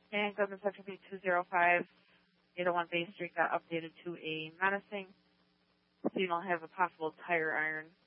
And government section B205, 801 Bay Street got updated to a menacing. So you don't have a possible tire iron